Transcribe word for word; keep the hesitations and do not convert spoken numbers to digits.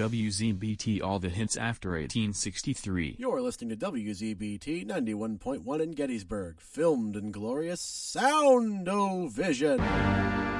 W Z B T all the hits after eighteen sixty-three. You're listening to W Z B T ninety-one point one in Gettysburg, filmed in glorious Sound-O-Vision.